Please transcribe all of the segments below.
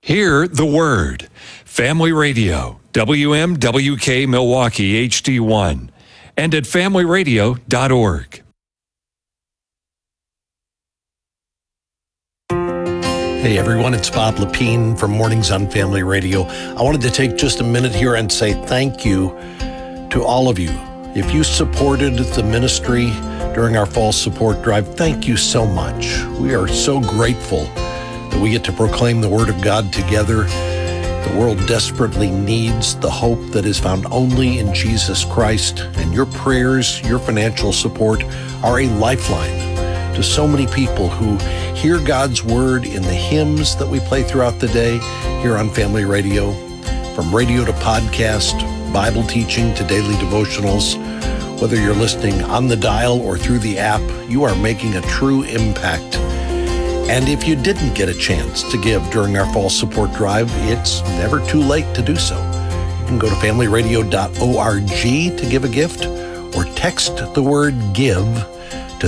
Hear the word. Family Radio, WMWK Milwaukee HD1, and at familyradio.org. Hey everyone, it's Bob Lepine from Mornings on Family Radio. I wanted to take just a minute here and say thank you to all of you. If you supported the ministry during our fall support drive, thank you so much. We are so grateful that we get to proclaim the Word of God together. The world desperately needs the hope that is found only in Jesus Christ, and your prayers, your financial support are a lifeline to so many people who hear God's Word in the hymns that we play throughout the day here on Family Radio. From radio to podcast, Bible teaching to daily devotionals, whether you're listening on the dial or through the app, you are making a true impact. And if you didn't get a chance to give during our fall support drive, it's never too late to do so. You can go to familyradio.org to give a gift or text the word GIVE to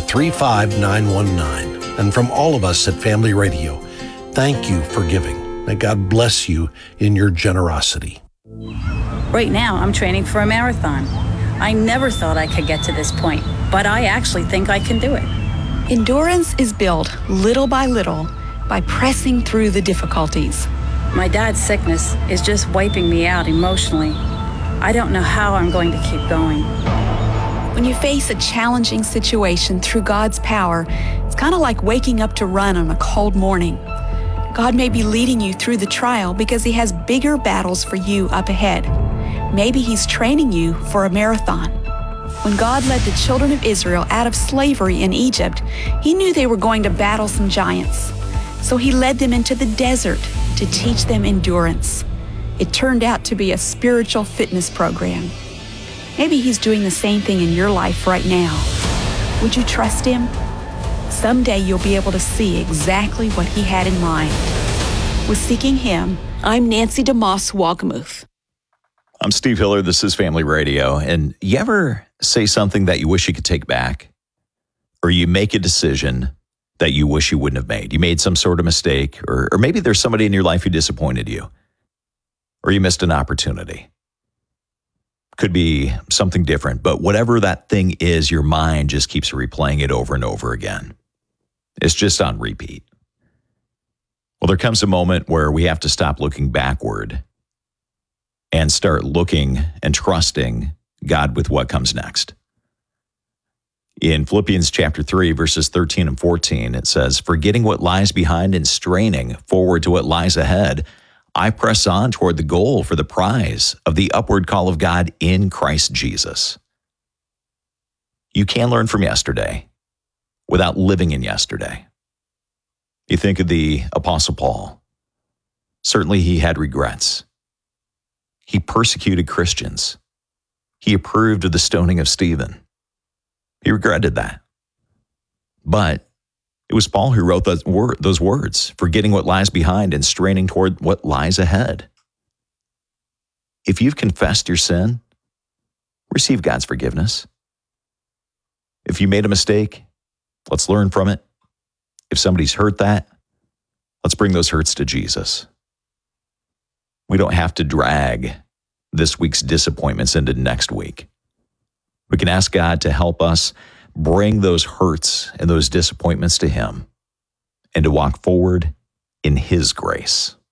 35919. And from all of us at Family Radio, thank you for giving. May God bless you in your generosity. Right now, I'm training for a marathon. I never thought I could get to this point, but I actually think I can do it. Endurance is built little by little by pressing through the difficulties. My dad's sickness is just wiping me out emotionally. I don't know how I'm going to keep going. When you face a challenging situation through God's power, it's kind of like waking up to run on a cold morning. God may be leading you through the trial because He has bigger battles for you up ahead. Maybe He's training you for a marathon. When God led the children of Israel out of slavery in Egypt, He knew they were going to battle some giants. So He led them into the desert to teach them endurance. It turned out to be a spiritual fitness program. Maybe He's doing the same thing in your life right now. Would you trust Him? Someday you'll be able to see exactly what He had in mind. With Seeking Him, I'm Nancy DeMoss Wagamuth. I'm Steve Hiller. This is Family Radio. And you ever say something that you wish you could take back? Or you make a decision that you wish you wouldn't have made? You made some sort of mistake, or maybe there's somebody in your life who disappointed you, or you missed an opportunity. Could be something different, but whatever that thing is, your mind just keeps replaying it over and over again. It's just on repeat. Well, there comes a moment where we have to stop looking backward and start looking and trusting God with what comes next. In Philippians chapter 3, verses 13 and 14, it says, "Forgetting what lies behind and straining forward to what lies ahead, I press on toward the goal for the prize of the upward call of God in Christ Jesus." You can learn from yesterday without living in yesterday. You think of the Apostle Paul. Certainly he had regrets. He persecuted Christians. He approved of the stoning of Stephen. He regretted that. But it was Paul who wrote those words, forgetting what lies behind and straining toward what lies ahead. If you've confessed your sin, receive God's forgiveness. If you made a mistake, let's learn from it. If somebody's hurt that, let's bring those hurts to Jesus. We don't have to drag this week's disappointments into next week. We can ask God to help us bring those hurts and those disappointments to Him and to walk forward in His grace.